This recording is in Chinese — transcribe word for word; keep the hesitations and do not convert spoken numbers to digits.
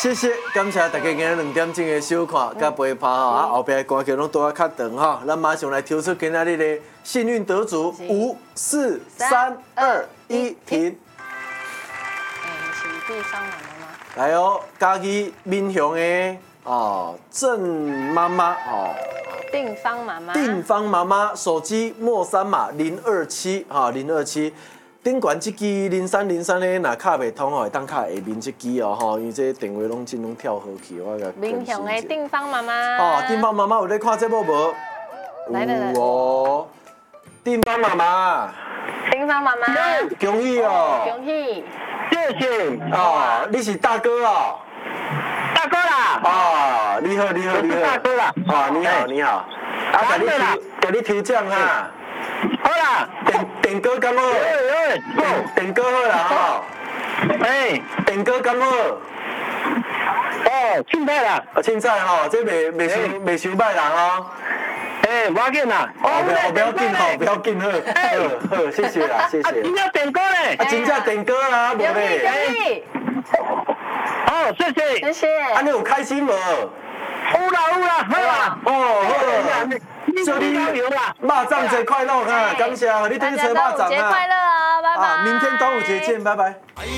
谢谢，感谢大家今日两点钟的收看甲陪伴吼，啊后边的歌曲拢多啊较长吼，咱马上来抽出今仔日的幸运得主，五四三二一停。 哎，是地方妈妈吗？ 来哦，嘉义民雄的哦郑妈妈哦。 定方妈妈， 定方妈妈手机末三码零二七哈零二七，顶管这支零三零三咧，若卡袂通哦，会当卡下面这支哦吼，因为这电话拢尽拢跳好去，我甲民雄的定方妈妈， 哦，定方妈妈有咧看节目无？ 来来来， 有哦，定方妈妈， 定方妈妈， 恭喜哦， 恭喜， 谢谢哦，你是大哥哦。 大哥啦！ 啊，你好，你好，你好， 大哥啦！ 啊，你好，你好，啊，给你抽，给你抽奖哈。 好啦， 电电哥敢好？ 哎哎， 电哥好啦吼。 哎， 电哥敢好？ 哦，凊彩啦， 啊，凊彩吼，这袂袂收袂收歹人哦。 哎，不要紧啦， 哦，不要紧吼，不要紧好，好好，谢谢啦，谢谢。 真正电哥咧， 啊，真正电哥啊，无恭喜咧。 恭喜， 好，谢谢。 谢谢， 啊，你有开心无？ 有啦有啦，好啦， 哦，好。 祝你加油啦！ 肉粽节快乐哈！感谢，你等你吃肉粽啊！ 大家端午节快乐哦，拜拜。 啊，明天端午节见，拜拜。